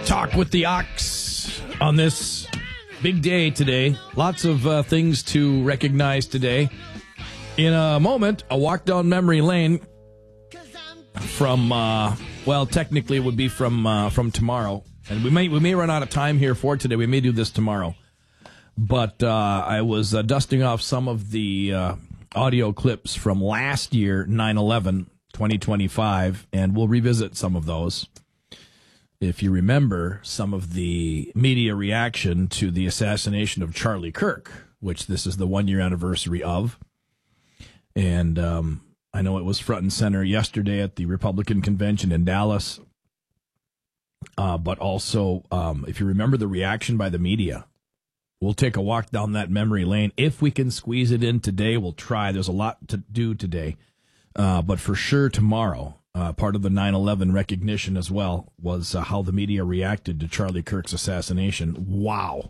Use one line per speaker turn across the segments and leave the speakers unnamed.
Talk with the Ox on this big day today. Lots of things to recognize today. In a moment, a walk down memory lane from, technically it would be from tomorrow. And we may run out of time here for today. We may do this tomorrow. But I was dusting off some of the audio clips from last year, 9/11, 2025, and we'll revisit some of those. If you remember some of the media reaction to the assassination of Charlie Kirk, which this is the 1-year anniversary of. And I know it was front and center yesterday at the Republican convention in Dallas. But also, if you remember the reaction by the media, we'll take a walk down that memory lane. If we can squeeze it in today, we'll try. There's a lot to do today. But for sure tomorrow, part of the 9/11 recognition as well was how the media reacted to Charlie Kirk's assassination. Wow.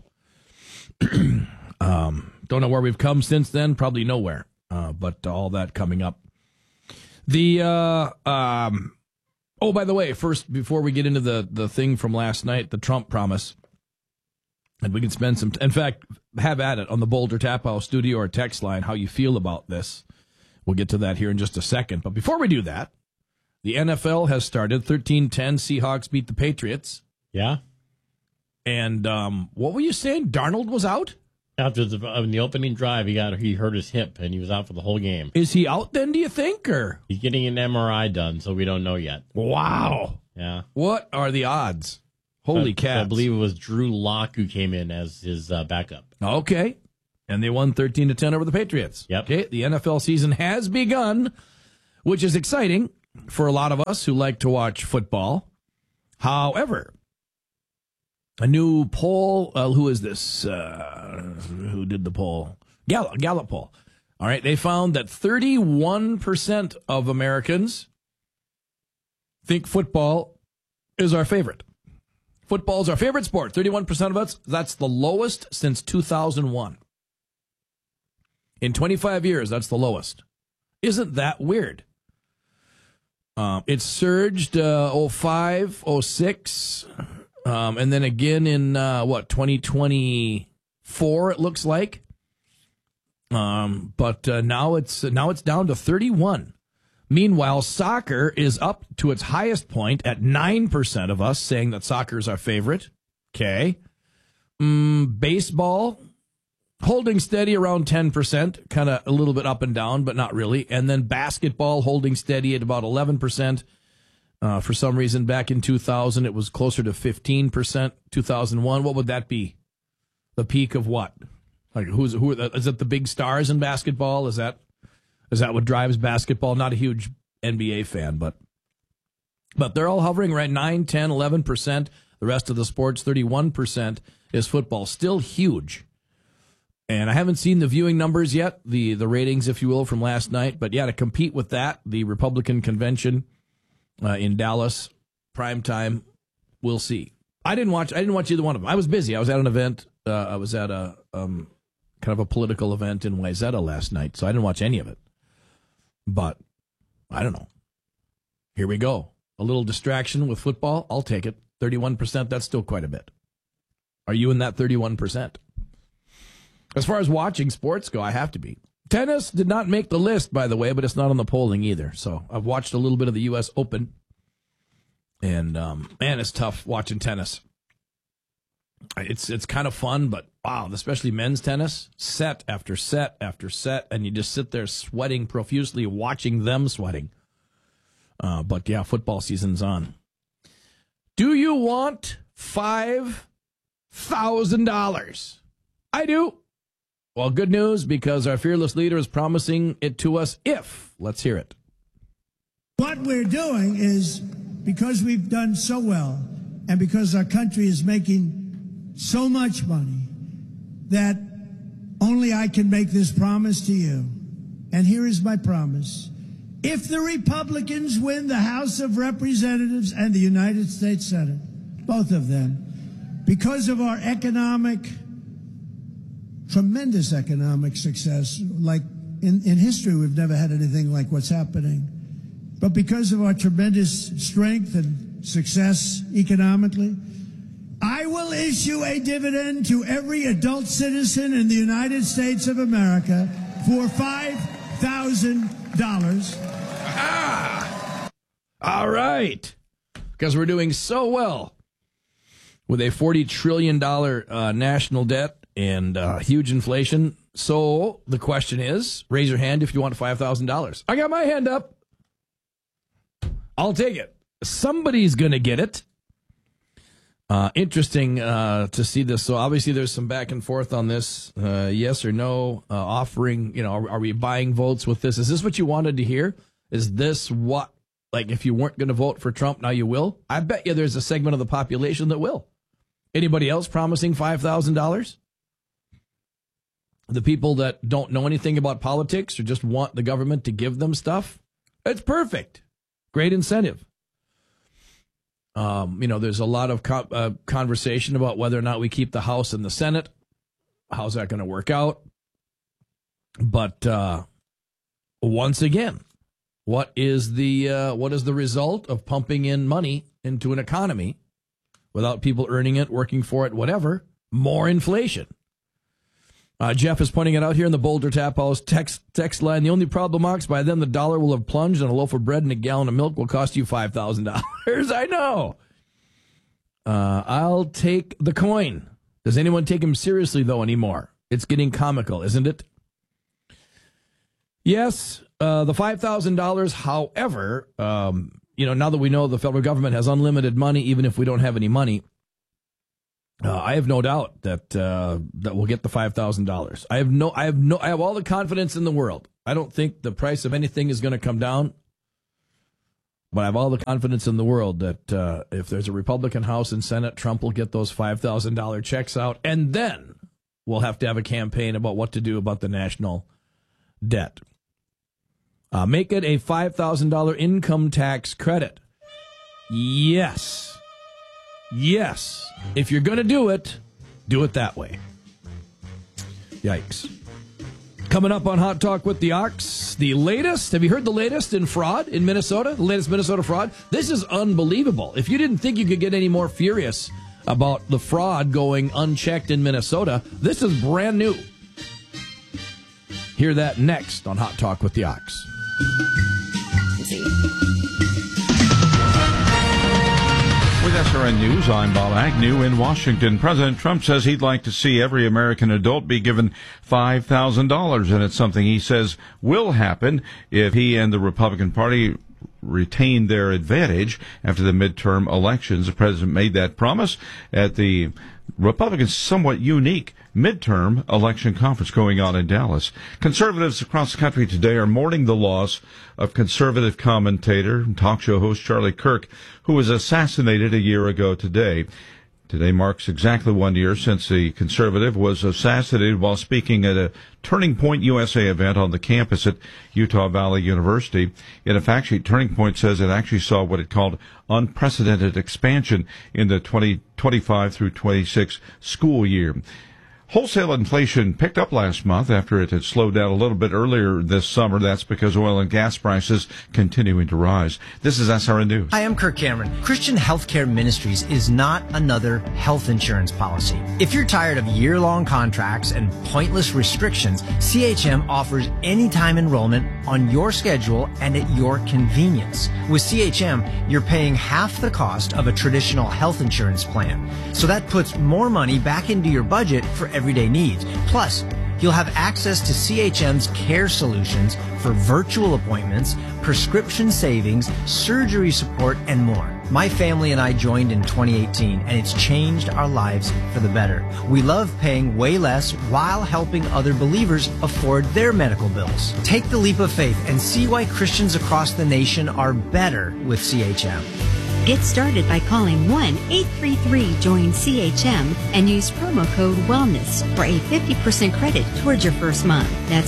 Don't know where we've come since then. Probably nowhere. But all that coming up. By the way, first, before we get into the thing from last night, the Trump promise, and we can spend some, in fact, have at it on the Boulder Tap House studio or text line, how you feel about this. We'll get to that here in just a second. But before we do that, the NFL has started. 13-10, Seahawks beat the Patriots.
Yeah.
And what were you saying? Darnold was out?
After in the opening drive, he hurt his hip, and he was out for the whole game.
Is he out then, do you think? Or
he's getting an MRI done, so we don't know yet.
Wow.
Yeah.
What are the odds? Holy cats.
I believe it was Drew Lock who came in as his backup.
Okay. And they won 13-10 over the Patriots.
Yep.
Okay. The NFL season has begun, which is exciting for a lot of us who like to watch football. However, a new poll, who is this? Who did the poll? Gallup poll. All right. They found that 31% of Americans think football is our favorite. Football is our favorite sport. 31% of us. That's the lowest since 2001. In 25 years, that's the lowest. Isn't that weird? It surged 05, 06, and then again in 2024, it looks like. But now it's down to 31. Meanwhile, soccer is up to its highest point at 9% of us saying that soccer is our favorite. Okay. Baseball holding steady around 10%, kind of a little bit up and down, but not really. And then basketball holding steady at about 11%. For some reason, back in 2000, it was closer to 15%. 2001, what would that be? The peak of what? Like is it the big stars in basketball? Is that what drives basketball? Not a huge NBA fan, but they're all hovering right 9, 10, 11%. The rest of the sports, 31% is football. Still huge. And I haven't seen the viewing numbers yet, the ratings, if you will, from last night. But yeah, to compete with that, the Republican convention in Dallas, primetime, we'll see. I didn't watch either one of them. I was busy. I was at an event. I was at a kind of a political event in Wayzata last night, so I didn't watch any of it. But I don't know. Here we go. A little distraction with football. I'll take it. 31%, that's still quite a bit. Are you in that 31%? As far as watching sports go, I have to be. Tennis did not make the list, by the way, but it's not on the polling either. So I've watched a little bit of the U.S. Open. And, man, it's tough watching tennis. It's kind of fun, but wow, especially men's tennis, set after set after set, and you just sit there sweating profusely, watching them sweating. But yeah, football season's on. Do you want $5,000? I do. Well, good news, because our fearless leader is promising it to us if. Let's hear it.
What we're doing is, because we've done so well, and because our country is making so much money, that only I can make this promise to you. And here is my promise. If the Republicans win the House of Representatives and the United States Senate, both of them, because of our tremendous economic success, like in history, we've never had anything like what's happening. But because of our tremendous strength and success economically, I will issue a dividend to every adult citizen in the United States of America for $5,000.
All right. Because we're doing so well with a $40 trillion national debt and huge inflation. So the question is, raise your hand if you want $5,000. I got my hand up. I'll take it. Somebody's going to get it. Interesting to see this. So obviously there's some back and forth on this. Yes or no, offering, are we buying votes with this? Is this what you wanted to hear? Is this what, like, if you weren't going to vote for Trump, now you will? I bet you there's a segment of the population that will. Anybody else promising $5,000? The people that don't know anything about politics or just want the government to give them stuff? It's perfect. Great incentive. There's a lot of conversation about whether or not we keep the House and the Senate. How's that going to work out? But once again, what is the result of pumping in money into an economy without people earning it, working for it, whatever? More inflation. Jeff is pointing it out here in the Boulder Tap House text line. The only problem, Mox, by then the dollar will have plunged and a loaf of bread and a gallon of milk will cost you $5,000. I know. I'll take the coin. Does anyone take him seriously, though, anymore? It's getting comical, isn't it? Yes, the $5,000, however, now that we know the federal government has unlimited money, even if we don't have any money, I have no doubt that we'll get the $5,000. I have all the confidence in the world. I don't think the price of anything is going to come down, but I have all the confidence in the world that if there's a Republican House and Senate, Trump will get those $5,000 checks out, and then we'll have to have a campaign about what to do about the national debt. Make it a $5,000 income tax credit. Yes. If you're going to do it that way. Yikes. Coming up on Hot Talk with the Ox, the latest. Have you heard the latest in fraud in Minnesota? The latest Minnesota fraud? This is unbelievable. If you didn't think you could get any more furious about the fraud going unchecked in Minnesota, this is brand new. Hear that next on Hot Talk with the Ox.
With SRN News, I'm Bob Agnew in Washington. President Trump says he'd like to see every American adult be given $5,000, and it's something he says will happen if he and the Republican Party retain their advantage after the midterm elections. The president made that promise at the Republicans' somewhat unique midterm election conference going on in Dallas. Conservatives across the country today are mourning the loss of conservative commentator and talk show host Charlie Kirk, who was assassinated a year ago today. Today marks exactly 1 year since the conservative was assassinated while speaking at a Turning Point USA event on the campus at Utah Valley University. In a fact sheet, Turning Point says it actually saw what it called unprecedented expansion in the 2025 through 26 school year. Wholesale inflation picked up last month after it had slowed down a little bit earlier this summer. That's because oil and gas prices continuing to rise. This is SRN News.
Hi, I'm Kirk Cameron. Christian Healthcare Ministries is not another health insurance policy. If you're tired of year-long contracts and pointless restrictions, CHM offers anytime enrollment on your schedule and at your convenience. With CHM, you're paying half the cost of a traditional health insurance plan. So that puts more money back into your budget for everyday needs. Plus, you'll have access to CHM's care solutions for virtual appointments, prescription savings, surgery support, and more. My family and I joined in 2018, and it's changed our lives for the better. We love paying way less while helping other believers afford their medical bills. Take the leap of faith and see why Christians across the nation are better with CHM.
Get started by calling 1-833-JOIN-CHM and use promo code WELLNESS for a 50% credit towards your first month. That's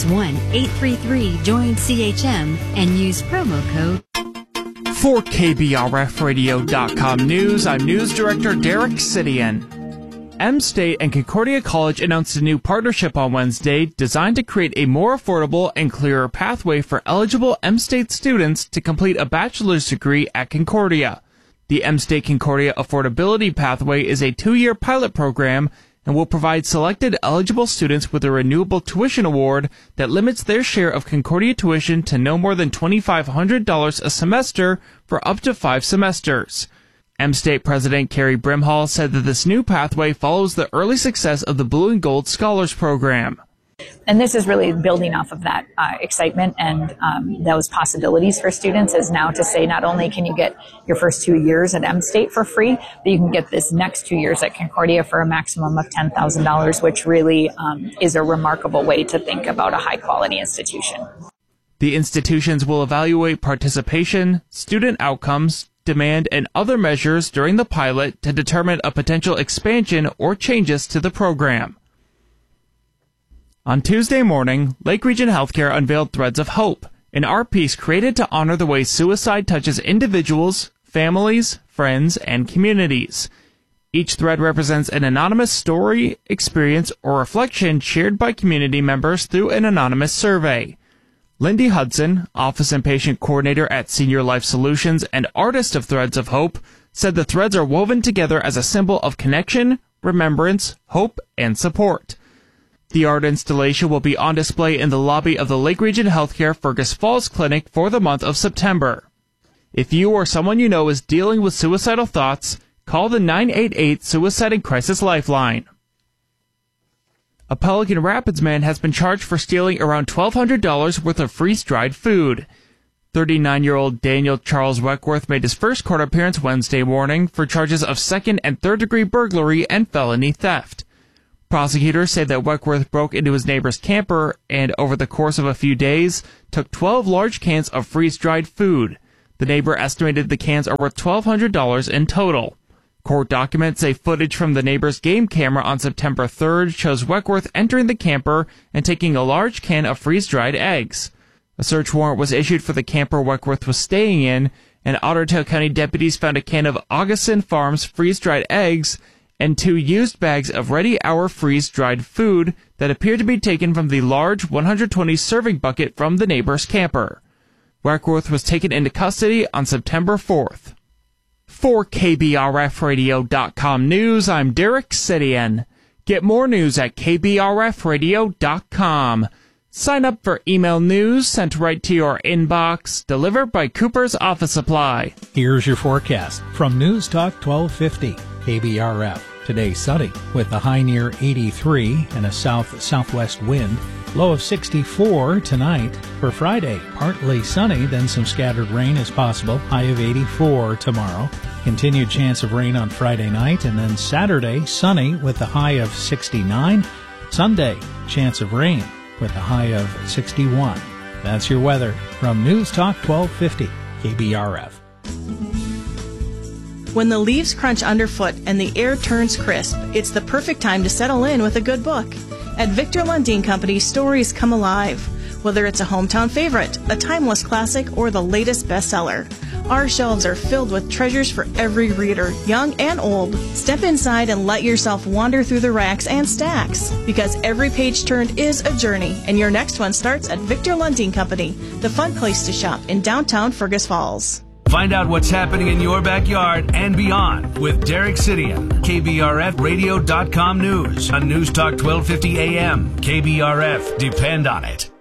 1-833-JOIN-CHM and use promo code.
For KBRFradio.com News, I'm News Director Derek Sidian. M-State and Concordia College announced a new partnership on Wednesday designed to create a more affordable and clearer pathway for eligible M-State students to complete a bachelor's degree at Concordia. The M-State Concordia Affordability Pathway is a 2-year pilot program and will provide selected eligible students with a renewable tuition award that limits their share of Concordia tuition to no more than $2,500 a semester for up to 5 semesters. M-State President Carrie Brimhall said that this new pathway follows the early success of the Blue and Gold Scholars Program.
And this is really building off of that excitement and those possibilities for students, is now to say not only can you get your first 2 years at M-State for free, but you can get this next 2 years at Concordia for a maximum of $10,000, which really is a remarkable way to think about a high-quality institution.
The institutions will evaluate participation, student outcomes, demand, and other measures during the pilot to determine a potential expansion or changes to the program. On Tuesday morning, Lake Region Healthcare unveiled Threads of Hope, an art piece created to honor the way suicide touches individuals, families, friends, and communities. Each thread represents an anonymous story, experience, or reflection shared by community members through an anonymous survey. Lindy Hudson, Office and Patient Coordinator at Senior Life Solutions and artist of Threads of Hope, said the threads are woven together as a symbol of connection, remembrance, hope, and support. The art installation will be on display in the lobby of the Lake Region Healthcare Fergus Falls Clinic for the month of September. If you or someone you know is dealing with suicidal thoughts, call the 988 Suicide and Crisis Lifeline. A Pelican Rapids man has been charged for stealing around $1,200 worth of freeze-dried food. 39-year-old Daniel Charles Weckworth made his first court appearance Wednesday morning for charges of second- and third-degree burglary and felony theft. Prosecutors say that Weckworth broke into his neighbor's camper and, over the course of a few days, took 12 large cans of freeze-dried food. The neighbor estimated the cans are worth $1,200 in total. Court documents say footage from the neighbor's game camera on September 3rd shows Weckworth entering the camper and taking a large can of freeze-dried eggs. A search warrant was issued for the camper Weckworth was staying in, and Otter Tail County deputies found a can of Augustin Farms freeze-dried eggs and 2 used bags of ready-hour freeze-dried food that appeared to be taken from the large 120-serving bucket from the neighbor's camper. Weckworth was taken into custody on September 4th. For KBRFradio.com News, I'm Derek Sidian. Get more news at KBRFradio.com. Sign up for email news sent right to your inbox, delivered by Cooper's Office Supply.
Here's your forecast from News Talk 1250, KBRF. Today sunny with a high near 83 and a south-southwest wind. Low of 64 tonight. For Friday, partly sunny, then some scattered rain is possible. High of 84 tomorrow. Continued chance of rain on Friday night, and then Saturday, sunny with a high of 69. Sunday, chance of rain with a high of 61. That's your weather from News Talk 1250, KBRF.
When the leaves crunch underfoot and the air turns crisp, it's the perfect time to settle in with a good book. At Victor Lundin Company, stories come alive. Whether it's a hometown favorite, a timeless classic, or the latest bestseller, our shelves are filled with treasures for every reader, young and old. Step inside and let yourself wander through the racks and stacks, because every page turned is a journey, and your next one starts at Victor Lundin Company, the fun place to shop in downtown Fergus Falls.
Find out what's happening in your backyard and beyond with Derek Sidian. KBRFradio.com News on News Talk 1250 AM. KBRF. Depend on it.